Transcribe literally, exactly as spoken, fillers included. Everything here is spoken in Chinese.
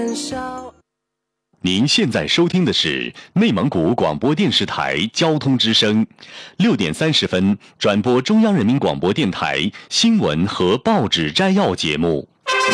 您现在收听的是内蒙古广播电视台交通之声，六点三十分转播中央人民广播电台新闻和报纸摘要节目。